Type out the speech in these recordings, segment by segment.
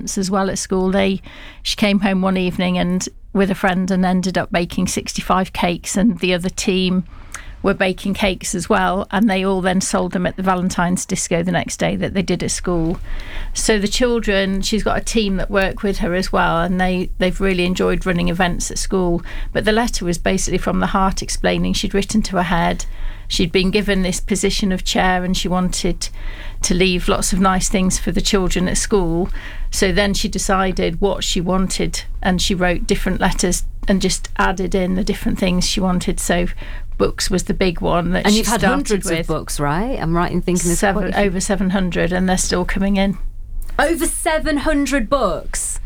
events as well at school. She came home one evening and with a friend and ended up baking 65 cakes, and the other team were baking cakes as well, and they all then sold them at the Valentine's disco the next day that they did at school. So the children, she's got a team that work with her as well, and they've really enjoyed running events at school. But the letter was basically from the heart, explaining she'd written to her head. She'd been given this position of chair and she wanted to leave lots of nice things for the children at school. So then she decided what she wanted, and she wrote different letters and just added in the different things she wanted. So books was the big one that she started with. And you've had hundreds of books, right? I'm right in thinking this. Over 700, and they're still coming in. Over 700 books?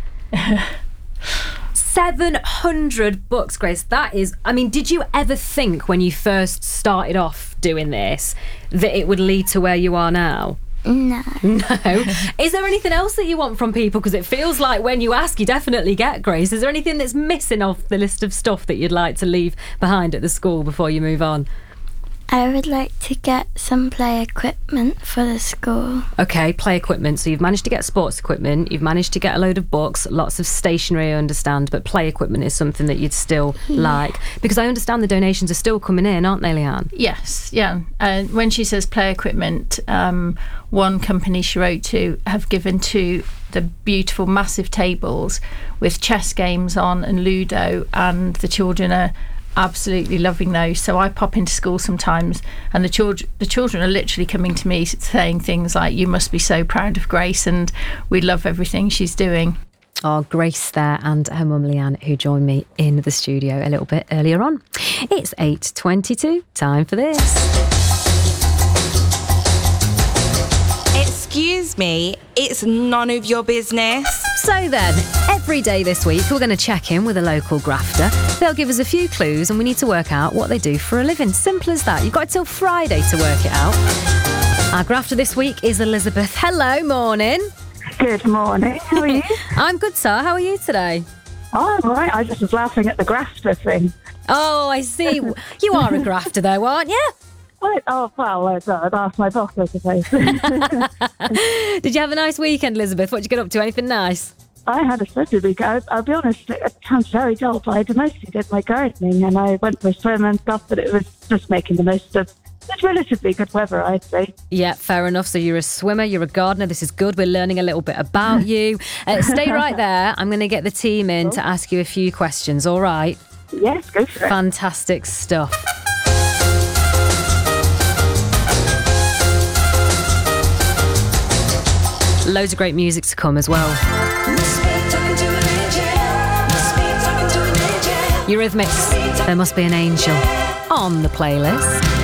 700 books, Grace. That is... I mean, did you ever think when you first started off doing this that it would lead to where you are now? No. No? Is there anything else that you want from people? Because it feels like when you ask, you definitely get, Grace. Is there anything that's missing off the list of stuff that you'd like to leave behind at the school before you move on? I would like to get some play equipment for the school. Okay, play equipment. So you've managed to get sports equipment, you've managed to get a load of books, lots of stationery, I understand, but play equipment is something that you'd still like. Because I understand the donations are still coming in, aren't they, Leanne? Yes, yeah. When she says play equipment, one company she wrote to have given to the beautiful massive tables with chess games on and Ludo, and the children are absolutely loving those. So I pop into school sometimes and the children are literally coming to me saying things like, you must be so proud of Grace and we love everything she's doing. Oh, Grace there and her mum Leanne, who joined me in the studio a little bit earlier on. It's 8:22, time for this. Excuse me, it's none of your business. So then, every day this week we're going to check in with a local grafter. They'll give us a few clues and we need to work out what they do for a living. Simple as that. You've got till Friday to work it out. Our grafter this week is Elizabeth. Hello, morning. Good morning. How are you? I'm good, sir. How are you today? Oh, I'm all right. I just was laughing at the grafter thing. Oh, I see. You are a grafter though, aren't you? Oh, well, I'd ask my boss, I suppose. Did you have a nice weekend, Elizabeth? What did you get up to? Anything nice? I had a splendid weekend. I'll be honest, it sounds very dull, but I mostly did my gardening and I went for a swim and stuff, but it was just making the most of it's relatively good weather, I'd say. Yeah, fair enough. So you're a swimmer, you're a gardener. This is good. We're learning a little bit about you. Stay right there. I'm going to get the team in to ask you a few questions, all right? Yes, go for it. Fantastic stuff. Loads of great music to come as well. Eurythmics, There Must Be an Angel on the playlist.